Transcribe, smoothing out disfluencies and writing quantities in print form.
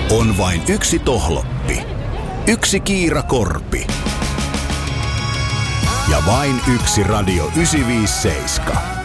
On vain yksi tohloppi, yksi Kiira Korpi ja vain yksi Radio 957.